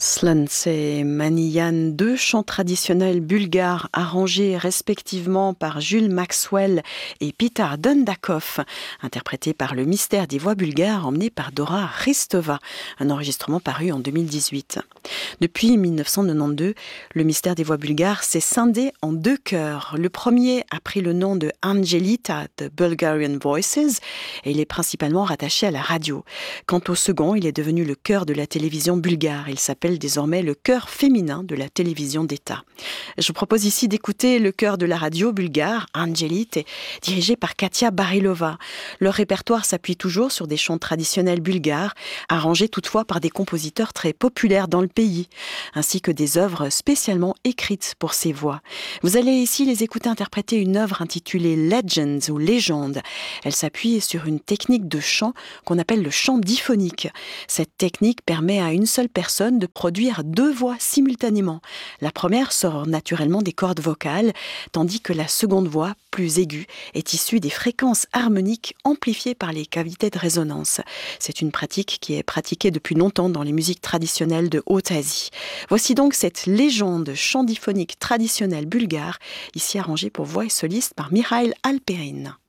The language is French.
Slance et Maniyan, deux chants traditionnels bulgares arrangés respectivement par Jules Maxwell et Petar Dundakov, interprétés par le Mystère des voix bulgares emmené par Dora Hristova, un enregistrement paru en 2018. Depuis 1992, le Mystère des voix bulgares s'est scindé en deux chœurs. Le premier a pris le nom de Angelita, The Bulgarian Voices, et il est principalement rattaché à la radio. Quant au second, il est devenu le chœur de la télévision bulgare. Il s'appelle désormais le chœur féminin de la télévision d'État. Je vous propose ici d'écouter le chœur de la radio bulgare, Angelit, dirigé par Katia Barilova. Leur répertoire s'appuie toujours sur des chants traditionnels bulgares, arrangés toutefois par des compositeurs très populaires dans le pays, ainsi que des œuvres spécialement écrites pour ces voix. Vous allez ici les écouter interpréter une œuvre intitulée Legends ou Légendes. Elle s'appuie sur une technique de chant qu'on appelle le chant diphonique. Cette technique permet à une seule personne de produire deux voix simultanément. La première sort naturellement des cordes vocales, tandis que la seconde voix, plus aiguë, est issue des fréquences harmoniques amplifiées par les cavités de résonance. C'est une pratique qui est pratiquée depuis longtemps dans les musiques traditionnelles de Haute-Asie. Voici donc cette légende chant diphonique traditionnelle bulgare, ici arrangée pour voix et soliste par Mikhail Alperin.